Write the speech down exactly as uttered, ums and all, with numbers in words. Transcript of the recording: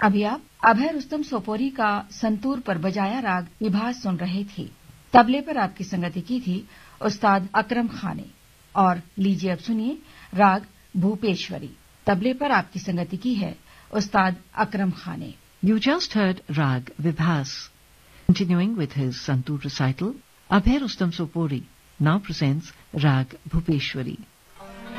अभी आप अभय रुस्तम सोपोरी का संतूर पर बजाया राग विभास सुन रहे थे। तबले पर आपकी संगति की थी उस्ताद अकरम खान ने। और लीजिए अब सुनिए राग भूपेश्वरी। तबले पर आपकी संगति की है उस्ताद अकरम खान ने। You just heard Rag Vibhas. Continuing with his Santur recital, Abhay Rustam Sopori now presents Rag Bhupeshwari.